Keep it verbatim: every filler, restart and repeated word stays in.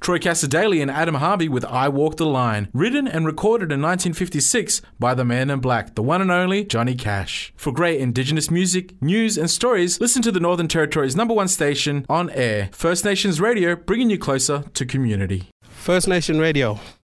Troy Cassadaly and Adam Harvey with I Walk the Line, written and recorded in nineteen fifty-six by the man in black, the one and only Johnny Cash. For great Indigenous music, news and stories, listen to the Northern Territory's number one station on air, First Nations Radio, bringing you closer to community. First Nation Radio.